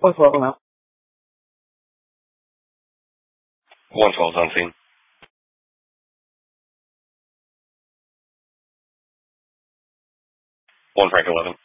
112 now. 112's on scene. 1 Frank 11.